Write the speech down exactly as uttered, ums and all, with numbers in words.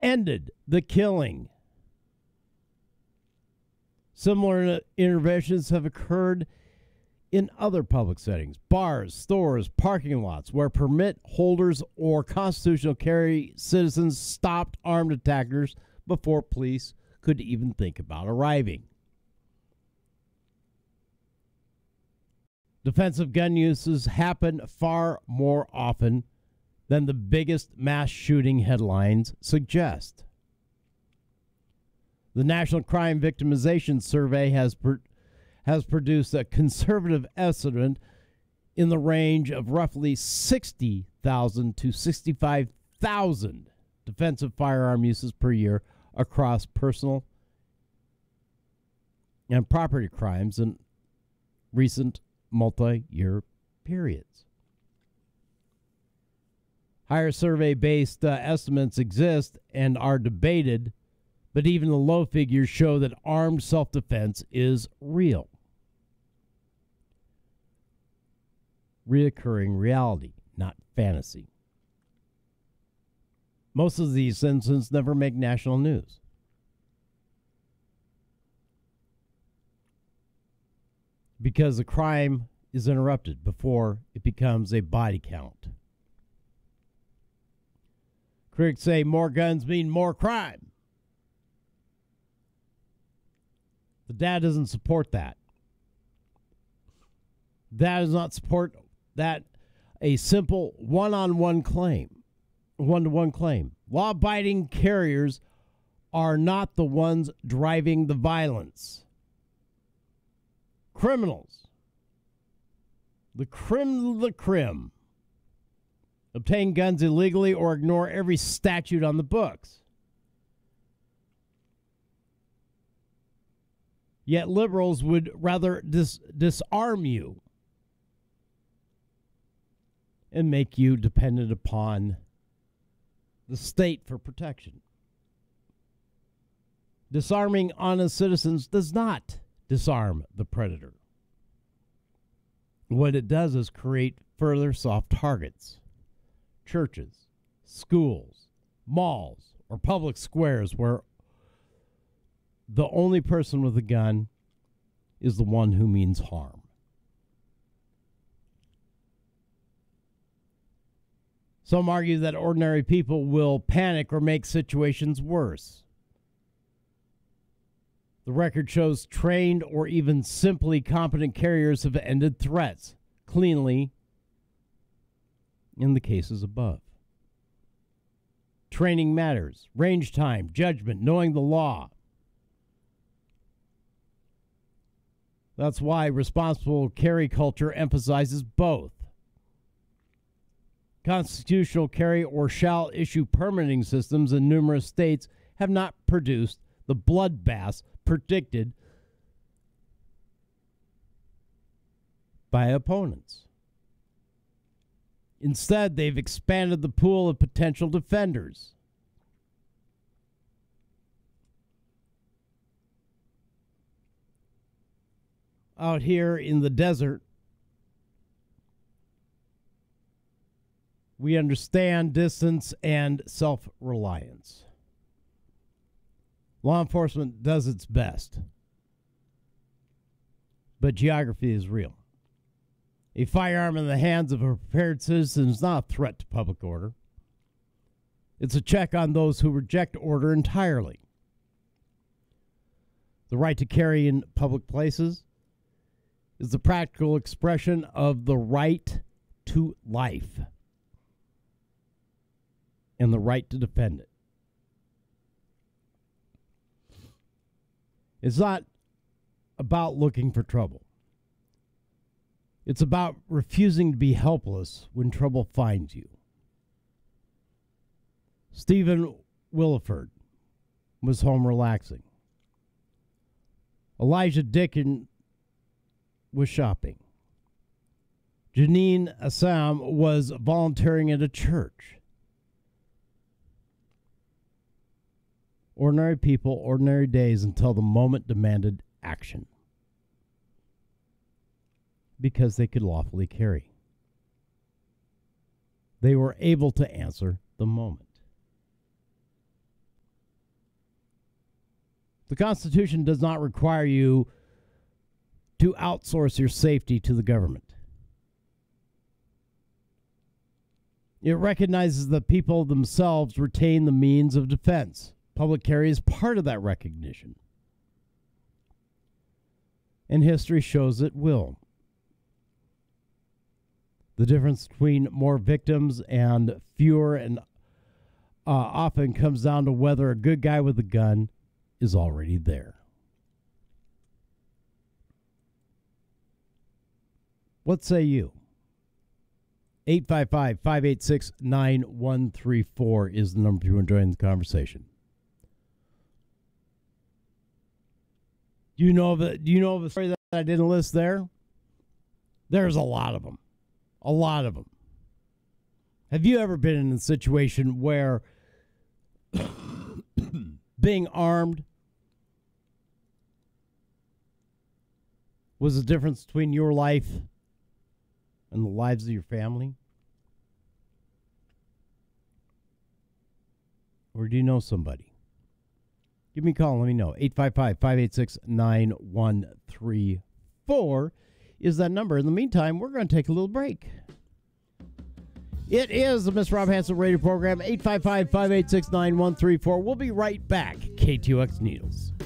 ended the killing. Similar interventions have occurred in other public settings, bars, stores, parking lots, where permit holders or constitutional carry citizens stopped armed attackers before police could even think about arriving. Defensive gun uses happen far more often than the biggest mass shooting headlines suggest. The National Crime Victimization Survey has per, has produced a conservative estimate in the range of roughly sixty thousand to sixty-five thousand defensive firearm uses per year across personal and property crimes in recent multi-year periods. Higher survey-based uh, estimates exist and are debated, but even the low figures show that armed self-defense is real. Reoccurring reality, not fantasy. Most of these incidents never make national news. Because the crime is interrupted before it becomes a body count. Critics say more guns mean more crime. The data doesn't support that. That does not support that a simple one-on-one claim, one-to-one claim. Law-abiding carriers are not the ones driving the violence. Criminals, the crime de la crime, obtain guns illegally or ignore every statute on the books. Yet liberals would rather dis- disarm you and make you dependent upon the state for protection. Disarming honest citizens does not disarm the predator. What it does is create further soft targets. Churches, schools, malls, or public squares where the only person with a gun is the one who means harm. Some argue that ordinary people will panic or make situations worse. The record shows trained or even simply competent carriers have ended threats cleanly in the cases above. Training matters, range time, judgment, knowing the law. That's why responsible carry culture emphasizes both. Constitutional carry or shall issue permitting systems in numerous states have not produced the bloodbaths predicted by opponents. Instead, they've expanded the pool of potential defenders. Out here in the desert, we understand distance and self-reliance. Law enforcement does its best, but geography is real. A firearm in the hands of a prepared citizen is not a threat to public order. It's a check on those who reject order entirely. The right to carry in public places is the practical expression of the right to life and the right to defend it. It's not about looking for trouble. It's about refusing to be helpless when trouble finds you. Stephen Williford was home relaxing. Elijah Dickin was shopping. Janine Assam was volunteering at a church. Ordinary people, ordinary days until the moment demanded action. Because they could lawfully carry. They were able to answer the moment. The Constitution does not require you to outsource your safety to the government. It recognizes that people themselves retain the means of defense. Public carry is part of that recognition. And history shows it will. The difference between more victims and fewer and uh, often comes down to whether a good guy with a gun is already there. What say you? eight five five, five eight six, nine one three four is the number to join the conversation. Do you know of a, do you know of a story that I didn't list there? There's a lot of them. A lot of them. Have you ever been in a situation where being armed was the difference between your life and the lives of your family? Or do you know somebody? Give me a call and let me know. eight five five, five eight six, nine one three four is that number. In the meantime, we're going to take a little break. It is the Mister Rob Hanson radio program, eight five five, five eight six, nine one three four. We'll be right back. K T O X Needles.